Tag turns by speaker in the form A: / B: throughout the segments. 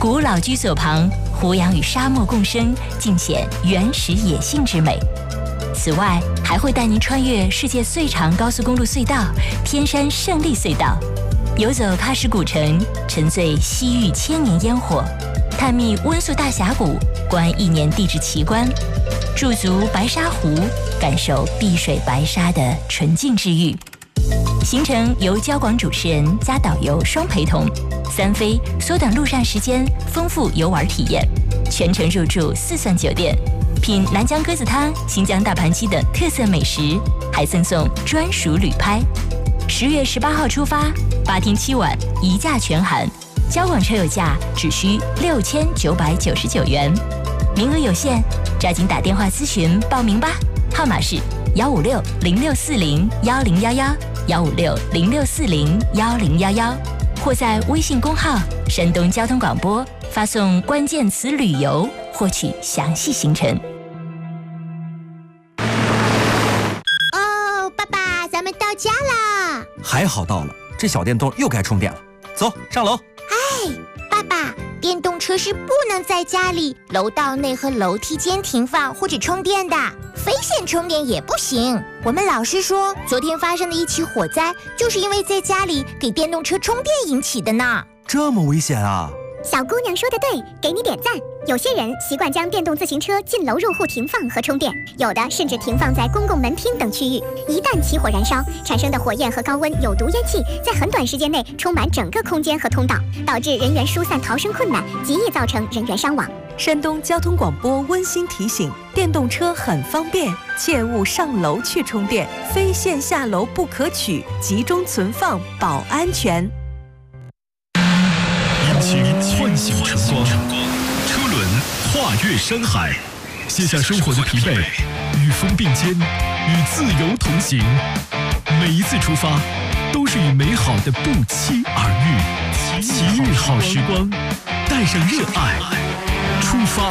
A: 古老居所旁，胡杨与沙漠共生，尽显原始野性之美。此外，还会带您穿越世界最长高速公路隧道——天山胜利隧道，游走喀什古城，沉醉西域千年烟火，探秘温宿大峡谷，观1年地质奇观，驻足白沙湖，感受碧水白沙的纯净之欲。行程由交广主持人加导游双陪同，3飞缩短陆上时间，丰富游玩体验，全程入住4钻酒店，品南疆鸽子汤、新疆大盘鸡等特色美食，还赠送专属旅拍。10月18号出发，8天7晚，1价全含，交广车友价只需6999元，名额有限，抓紧打电话咨询报名吧，号码是15606401011，15606401011，或在微信公号山东交通广播发送关键词旅游，获取详细行程。
B: 哦，爸爸，咱们到家啦！
C: 还好到了，这小电动又该充电了。走，上楼。
B: 哎，爸爸，电动车是不能在家里、楼道内和楼梯间停放或者充电的，非线充电也不行。我们老师说，昨天发生的一起火灾，就是因为在家里给电动车充电引起的呢。
C: 这么危险啊！
D: 小姑娘说的对，给你点赞。有些人习惯将电动自行车进楼入户停放和充电，有的甚至停放在公共门厅等区域。一旦起火燃烧，产生的火焰和高温有毒烟气在很短时间内充满整个空间和通道，导致人员疏散逃生困难，极易造成人员伤亡。
E: 山东交通广播温馨提醒：电动车很方便，切勿上楼去充电，非线下楼不可取，集中存放保安全。
F: 引擎唤醒晨光，车轮跨越山海，卸下生活的疲惫，与风并肩，与自由同行。每一次出发，都是与美好的不期而遇。奇遇好时光，带上热爱，出发。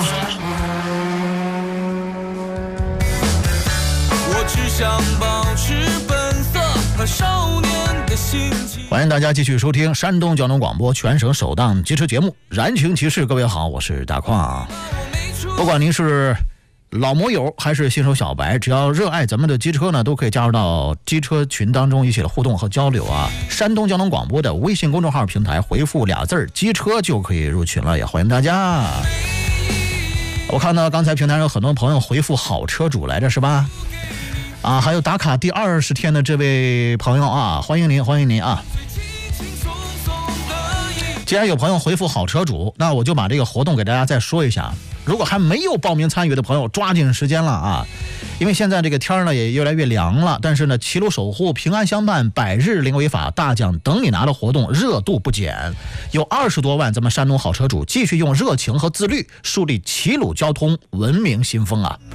G: 我只想保持本色和少年的心情。
H: 欢迎大家继续收听山东交通广播全省首档机车节目《燃情骑士》。各位好，我是大矿。不管您是老摩友还是新手小白，只要热爱咱们的机车呢，都可以加入到机车群当中一起的互动和交流啊。山东交通广播的微信公众号平台回复俩字机车就可以入群了，也欢迎大家。我看到刚才平台上有很多朋友回复好车主来着，是吧？啊，还有打卡第20天的这位朋友啊，欢迎您，欢迎您啊！既然有朋友回复好车主，那我就把这个活动给大家再说一下。如果还没有报名参与的朋友，抓紧时间了啊！因为现在这个天呢也越来越凉了，但是呢，齐鲁守护、平安相伴、百日零违法大奖等你拿的活动热度不减，有20多万咱们山东好车主继续用热情和自律树立齐鲁交通文明新风啊！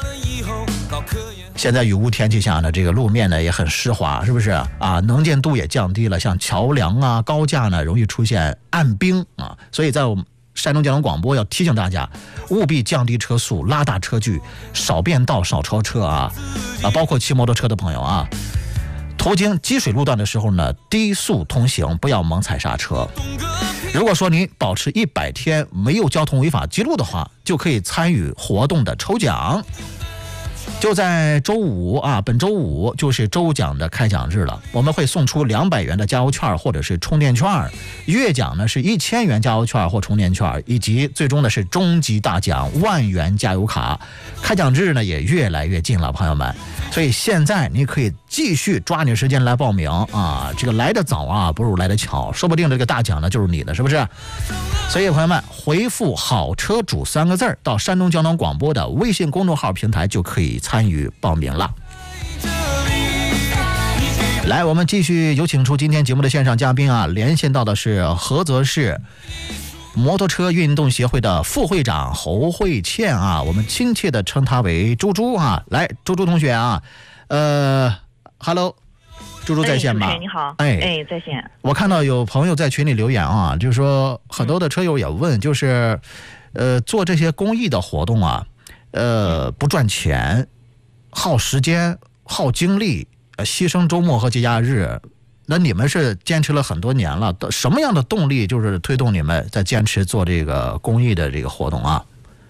H: 现在雨雾天气下呢，这个路面呢也很湿滑，是不是啊？能见度也降低了，像桥梁啊、高架呢容易出现暗冰啊，所以在我们山东交通广播要提醒大家，务必降低车速，拉大车距，少变道，少超车啊！包括骑摩托车的朋友啊，途经积水路段的时候呢，低速通行，不要猛踩刹车。如果说您保持100天没有交通违法记录的话，就可以参与活动的抽奖。就在周五啊，本周五就是周奖的开奖日了，我们会送出200元的加油券或者是充电券，月奖呢是1000元加油券或充电券，以及最终的是终极大奖1万元加油卡。开奖日呢也越来越近了，朋友们，所以现在你可以继续抓紧时间来报名啊！这个来得早啊，不如来得巧，说不定这个大奖呢就是你的，是不是？所以朋友们，回复好车主3个字到山东交通广播的微信公众号平台就可以参与报名了。来，我们继续有请出今天节目的线上嘉宾啊，连线到的是菏泽市摩托车运动协会的副会长侯慧倩啊，我们亲切的称她为猪猪啊。来，猪猪同学啊，Hello， 猪猪在线吧？
I: 你好，在线。
H: 我看到有朋友在群里留言啊，就是说很多的车友也问，就是做这些公益的活动啊，不赚钱，耗时间、耗精力，牺牲周末和节假日， 那你们是坚持了很多年了，什么样的动力就是推动你们在坚持做这个公益的这个活动啊？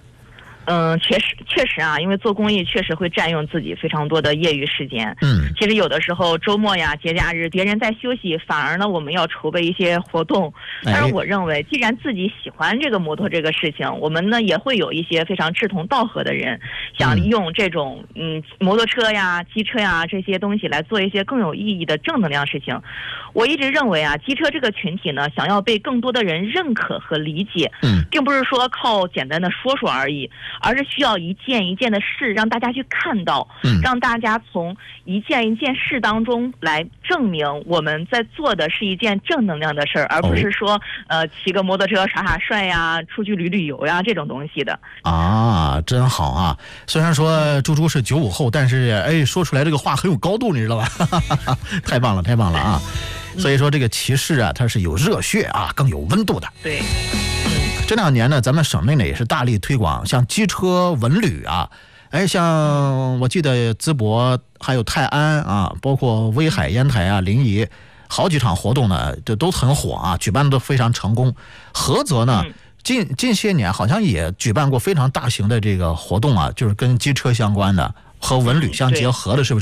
I: 确实啊，因为做公益确实会占用自己非常多的业余时间。其实有的时候周末呀、节假日，别人在休息，反而呢我们要筹备一些活动。但是我认为，既然自己喜欢这个摩托这个事情，我们呢也会有一些非常志同道合的人，想利用这种摩托车呀、机车呀这些东西来做一些更有意义的正能量事情。我一直认为啊，机车这个群体呢，想要被更多的人认可和理解，并不是说靠简单的说说而已。而是需要一件一件的事让大家去看到，让大家从一件一件事当中来证明我们在做的是一件正能量的事儿，而不是说骑个摩托车耍耍帅呀，出去旅游呀这种东西的。
H: 啊，真好啊！虽然说猪猪是95后，但是说出来这个话很有高度，你知道吧？太棒了，太棒了啊！所以说这个骑士啊，它是有热血啊，更有温度的。
I: 对。
H: 这2年呢，咱们省内呢也是大力推广像机车文旅啊，像我记得淄博还有泰安啊，包括威海、烟台啊、临沂，好几场活动呢，这都很火啊，举办的都非常成功。菏泽呢，近些年好像也举办过非常大型的这个活动啊，就是跟机车相关的和文旅相结合的，是不是？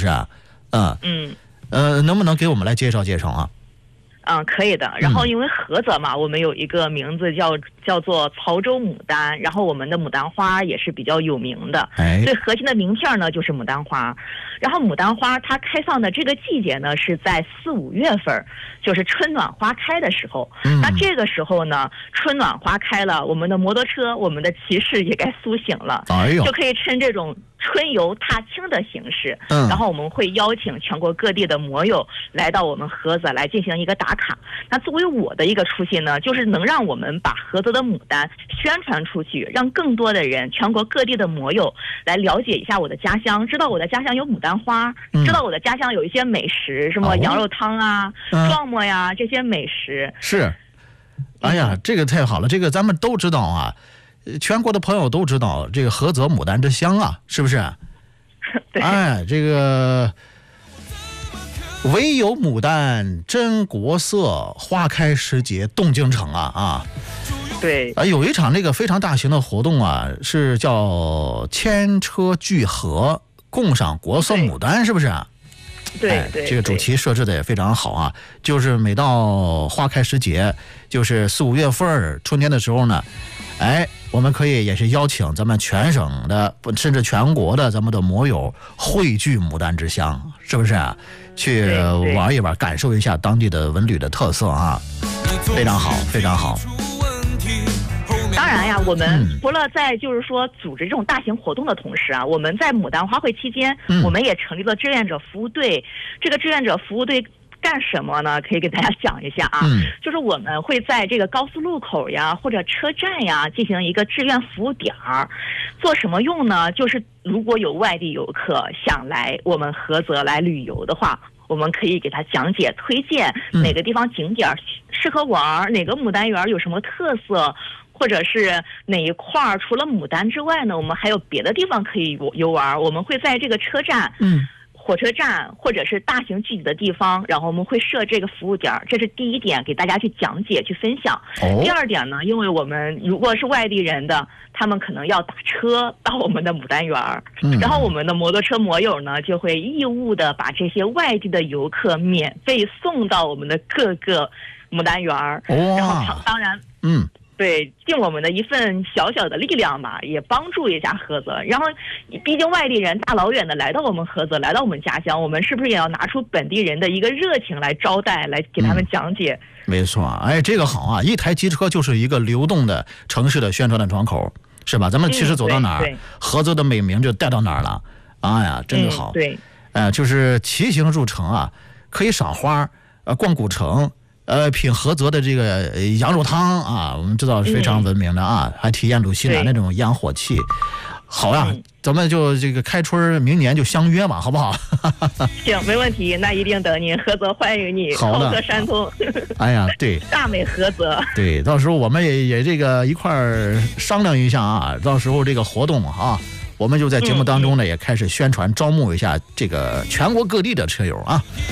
H: 能不能给我们来介绍介绍啊？
I: 可以的。然后因为菏泽嘛，我们有一个名字叫做曹州牡丹，然后我们的牡丹花也是比较有名的，最核心的名片呢就是牡丹花。然后牡丹花它开放的这个季节呢是在4、5月份，就是春暖花开的时候。那这个时候呢，春暖花开了，我们的摩托车、我们的骑士也该苏醒了，就可以趁这种春游踏青的形式，然后我们会邀请全国各地的摩友来到我们菏泽来进行一个打卡。那作为我的一个初心呢，就是能让我们把菏泽的牡丹宣传出去，让更多的人，全国各地的摩友来了解一下我的家乡，知道我的家乡有牡丹花，知道我的家乡有一些美食，什么羊肉汤啊、壮馍呀这些美食。是，
H: 哎呀，这个太好了，这个咱们都知道啊。全国的朋友都知道这个菏泽牡丹之乡啊，是不是？
I: 对。
H: 这个唯有牡丹真国色，花开时节动京城啊！
I: 对。
H: 有一场那个非常大型的活动啊，是叫牵车聚合，共赏国色牡丹，是不是？
I: 对。
H: 这个主题设置的也非常好啊，就是每到花开时节，就是4、5月份春天的时候呢，我们可以也是邀请咱们全省的甚至全国的咱们的摩友汇聚牡丹之乡，是不是啊？去玩一玩，感受一下当地的文旅的特色啊，非常好，非常好。
I: 当然呀，我们除了在就是说组织这种大型活动的同时啊，我们在牡丹花卉期间，我们也成立了志愿者服务队。这个志愿者服务队干什么呢？可以给大家讲一下啊，就是我们会在这个高速路口呀或者车站呀进行一个志愿服务点儿，做什么用呢？就是如果有外地游客想来我们菏泽来旅游的话，我们可以给他讲解推荐哪个地方景点适合玩，哪个牡丹园有什么特色，或者是哪一块除了牡丹之外呢，我们还有别的地方可以游玩。我们会在这个车站火车站或者是大型聚集的地方，然后我们会设这个服务点，这是第一点，给大家去讲解去分享。第二点呢，因为我们如果是外地人的，他们可能要打车到我们的牡丹园，然后我们的摩托车摩友呢就会义务的把这些外地的游客免费送到我们的各个牡丹园，然后当然对，尽我们的一份小小的力量吧，也帮助一下菏泽。然后，毕竟外地人大老远的来到我们菏泽，来到我们家乡，我们是不是也要拿出本地人的一个热情来招待，来给他们讲解？没错，这个好啊！一台机车就是一个流动的城市的宣传的窗口，是吧？咱们其实走到哪儿，菏泽的美名就带到哪儿了。哎呀，真的好。对，就是骑行入城啊，可以赏花，逛古城。品菏泽的这个羊肉汤啊，我们知道是非常闻名的啊，还体验鲁西南那种烟火气。好呀，咱们就这个开春明年就相约嘛，好不好？行，没问题，那一定等你，菏泽欢迎你，好客山东。哎呀，对，大美菏泽。对，到时候我们也这个一块儿商量一下啊，到时候这个活动啊，我们就在节目当中呢也开始宣传招募一下这个全国各地的车友啊。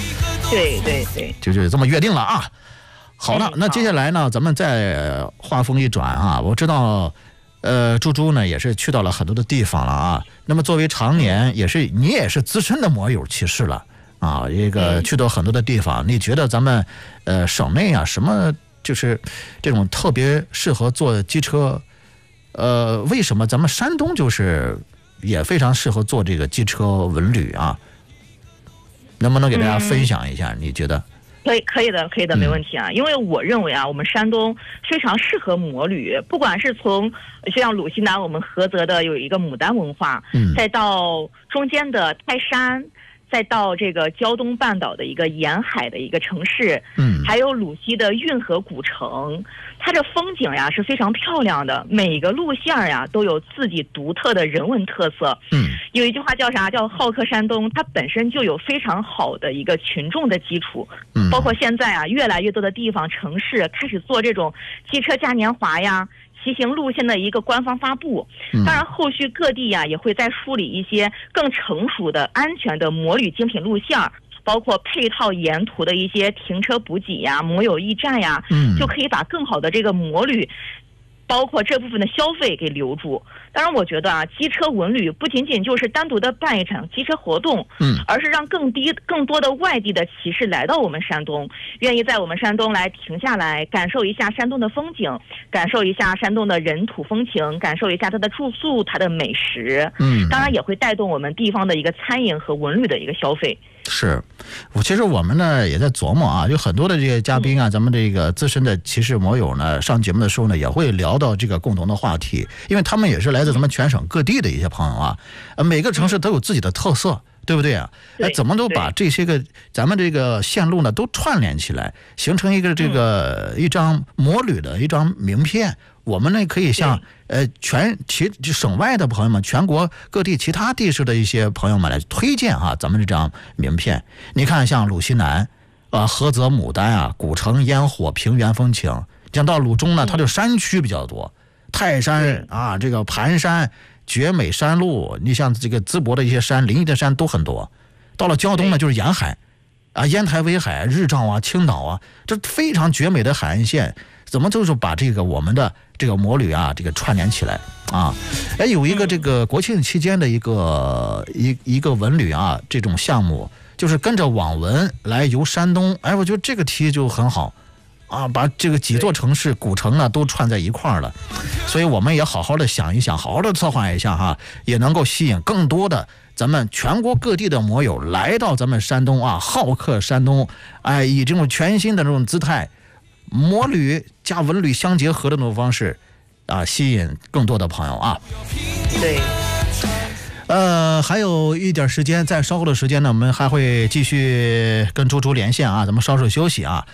I: 对对对，
H: 就是这么约定了啊。好的，那接下来呢，咱们再话锋一转啊，我知道。猪猪呢也是去到了很多的地方了啊。那么作为常年你也是资深的摩友骑士了啊，这个去到很多的地方，你觉得咱们省内啊什么就是这种特别适合坐机车？为什么咱们山东就是也非常适合做这个机车文旅啊？能不能给大家分享一下？你觉得？
I: 可以的，没问题啊。因为我认为啊，我们山东非常适合摩旅，不管是从就像鲁西南我们菏泽的有一个牡丹文化，再到中间的泰山，再到这个胶东半岛的一个沿海的一个城市，还有鲁西的运河古城，它这风景呀是非常漂亮的，每个路线呀都有自己独特的人文特色。有一句话叫啥？叫好客山东，它本身就有非常好的一个群众的基础。包括现在啊，越来越多的地方城市开始做这种机车嘉年华呀。骑行路线的一个官方发布，当然后续各地呀也会再梳理一些更成熟的、安全的摩旅精品路线，包括配套沿途的一些停车补给呀、摩友驿站呀，就可以把更好的这个摩旅，包括这部分的消费给留住。当然，我觉得啊，机车文旅不仅仅就是单独的办一场机车活动，而是让更多的外地的骑士来到我们山东，愿意在我们山东来停下来，感受一下山东的风景，感受一下山东的人土风情，感受一下它的住宿、它的美食。当然也会带动我们地方的一个餐饮和文旅的一个消费。
H: 是，其实我们呢也在琢磨啊，有很多的这些嘉宾啊，咱们这个资深的骑士摩友呢，上节目的时候呢，也会聊到这个共同的话题，因为他们也是来自咱们全省各地的一些朋友啊，每个城市都有自己的特色，对不对啊？怎么都把这些个咱们这个线路呢都串联起来，形成一个这个一张摩旅的一张名片。我们呢可以向省外的朋友们、全国各地其他地市的一些朋友们来推荐哈咱们这张名片。你看像鲁西南菏泽牡丹啊、古城烟火、平原风情，讲到鲁中呢，它就山区比较多，泰山啊，这个盘山、绝美山路，你像这个淄博的一些山、临沂的山都很多。到了胶东呢，就是沿海啊，烟台、威海、日照啊、青岛啊，这非常绝美的海岸线。怎么就是把这个我们的这个摩旅啊，这个串联起来啊？有一个这个国庆期间的一个文旅啊，这种项目就是跟着网文来游山东。我觉得这个题就很好啊，把这个几座城市古城呢都串在一块儿了。所以我们也好好的想一想，好好的策划一下哈，也能够吸引更多的咱们全国各地的摩友来到咱们山东啊，好客山东，以这种全新的这种姿态。摩旅加文旅相结合的那种方式啊，吸引更多的朋友啊。
I: 对。
H: 还有一点时间，在稍后的时间呢，我们还会继续跟猪猪连线啊，咱们稍事休息啊。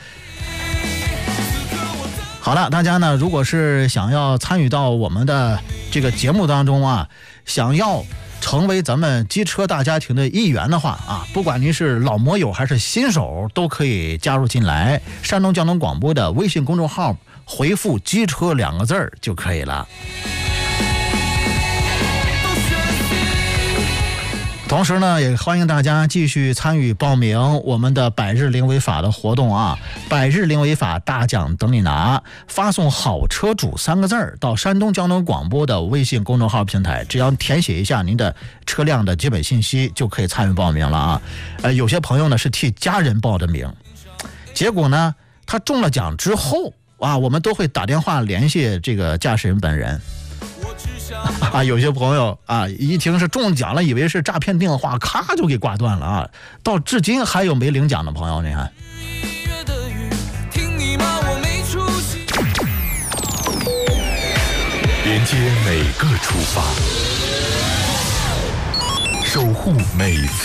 H: 好了，大家呢，如果是想要参与到我们的这个节目当中啊，想要成为咱们机车大家庭的一员的话啊，不管您是老摩友还是新手，都可以加入进来。山东交通广播的微信公众号回复“机车”2个字就可以了。同时呢，也欢迎大家继续参与报名我们的百日零违法的活动啊！百日零违法大奖等你拿，发送"好车主"3个字到山东交通广播的微信公众号平台，只要填写一下您的车辆的基本信息，就可以参与报名了啊！有些朋友呢是替家人报的名，结果呢他中了奖之后啊，我们都会打电话联系这个驾驶人本人。有些朋友啊，一听是中奖了，以为是诈骗电话，咔就给挂断了啊！到至今还有没领奖的朋友，你看。
F: 连接每个出发，守护每